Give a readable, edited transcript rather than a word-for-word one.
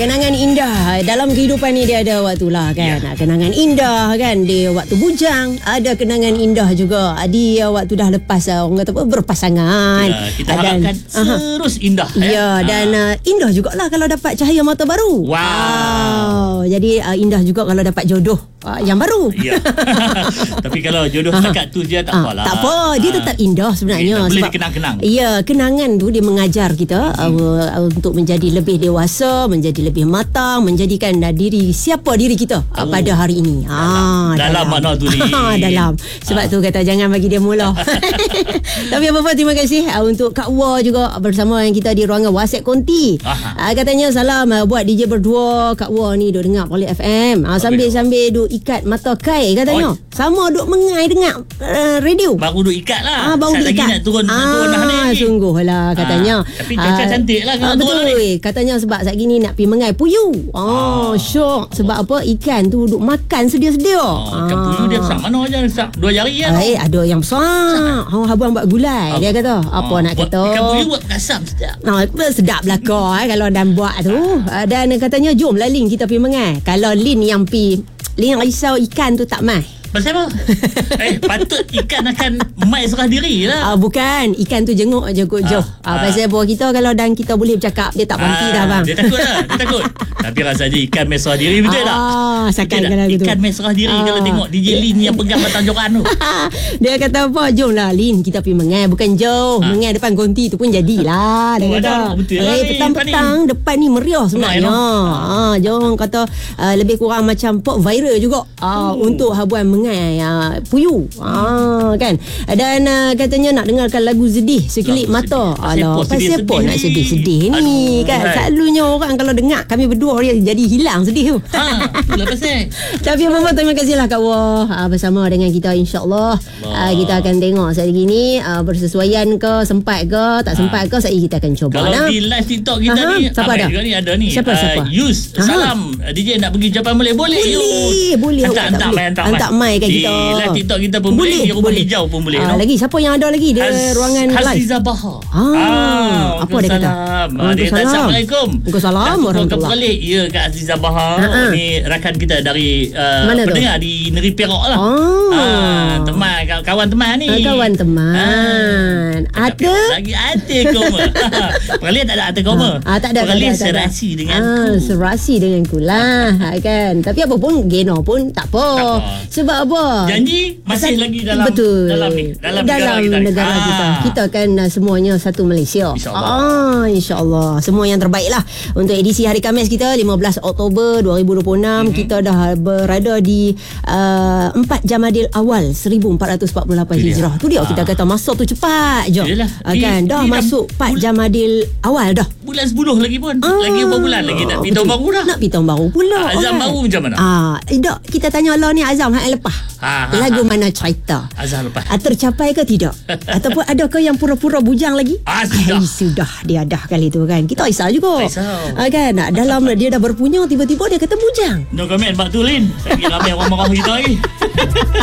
Kenangan indah dalam kehidupan ni dia ada waktulah kan. Kenangan indah kan dia waktu bujang, ada kenangan indah juga dia waktu dah lepas orang kata apa berpasangan. Kita harapkan terus indah. Dan indah jugalah kalau dapat cahaya mata baru. Wow. Jadi indah juga kalau dapat jodoh yang baru. Tapi kalau jodoh setakat tu je tak apalah. Tak apa, dia tetap indah sebenarnya. Boleh dikenang-kenang. Ya, kenangan tu dia mengajar kita untuk menjadi lebih dewasa, menjadi lebih matang, menjadikan siapa diri kita pada hari ini. Dalam makna tu ni. Dalam. Sebab tu kata jangan bagi dia mula. Tapi apa-apa, terima kasih untuk Kak Wah juga bersama yang kita di ruangan WhatsApp Konti. Katanya salam buat DJ berdua. Kak Wah ni duk dengar Poly FM. Sambil duk ikat mata kai katanya. Sama duk mengai dengar radio. Baru duk ikat lah. Baru duk ikat. Nak turun ni. Sungguh lah katanya. Tapi cuaca cantik lah kalau turun ni. Katanya sebab saat gini nak pergi mengai puyuh. Syok. Sebab apa? Ikan tu duk makan sedia-sedia. Ikan puyuh dia besar mana je? Besar 2 jari kan? Ada yang besar. Abang buat gulai. Dia kata apa nak kata. Ikan puyuh buat kasam sedap. Sedap lah kau kalau dan buat tu. Dan katanya jomlah Lin kita pergi mengai. Kalau Lin yang pergi, Lin risau ikan tu tak mai. Pasal apa? Patut ikan akan mai serah diri lah. Bukan, ikan tu jenguk je kot jauh. Pasal buah kita kalau dan kita boleh bercakap, dia tak berhenti dah bang. Dia takut lah, dia takut. Tapi rasanya ikan mai serah diri, betul tak? Ikan mai serah diri kalau tengok DJ Lin yang pegang batang joran tu. Dia kata apa, jomlah Lin kita pergi mengai. Bukan jauh, mengai depan konti tu pun jadilah. Dia kata petang-petang depan ni meriah sebenarnya. Jom kata lebih kurang macam pop viral juga untuk habuan mengai puyuh kan. Dan katanya nak dengarkan lagu sedih sekelip mata. Alah, pasal apa nak sedih-sedih ni kan. Selalunya orang kalau dengar kami berdua dia jadi hilang sedih tu. Itulah pasal. Tapi apa-apa, terima kasihlah Kak Wah bersama dengan kita, insya-Allah. Kita akan tengok saat ini bersesuaian ke, sempat ke, tak sempat ke, saat ini kita akan cuba. Kalau di live TikTok kita ni siapa ada? Ada ni. Siapa? Yus, salam. DJ nak pergi Japan boleh Yus. Boleh. Hantar mai kat kita. Di live TikTok kita pun boleh. Di rumah hijau pun boleh. Lagi siapa yang ada lagi dia ruangan live? Hasizah Bahar. Apa dia kata? Dia kata Assalamualaikum. Waalaikumsalam warahmatullahi. Ya, Kak Hasizah Bahar. Ni rakan kita dari pendengar di Negeri Perak lah. Teman, kawan teman ni. Kawan teman. Ada lagi ada koma. Peralihan tak ada arti koma. Tak ada. Peralihan serasi dengan ku. Serasi dengan ku lah kan. Tapi apa pun Geno pun tak apa. Sebab apa? Janji masih lagi dalam betul. Dalam negara kita. Kita kan semuanya satu Malaysia. InsyaAllah. Semua yang terbaik lah untuk edisi hari Khamis kita 15 Oktober 2026. Kita dah berada di 4 Jamadil Awal 1448 Hijrah. Tu dia kita kata masa tu cepat je. Kan dah masuk 4 Jamadil Awal dah. Bulan 10 lagi pun. Lagi berapa bulan lagi nak pergi tahun baru dah. Nak pergi tahun baru pula. Azam baru macam mana? Dak, kita tanya Allah ni Azam yang lepas. Lagu mana cerita? Azam lepas. Tercapai ke tidak? Ataupun adakah yang pura-pura bujang lagi? Sudah. Dia dah kali tu kan. Kita risau juga. Kan dalam dia dah berpunya tiba-tiba dia kata bujang. No comment Pak Tulin. Lagi ramai orang marah kita lagi.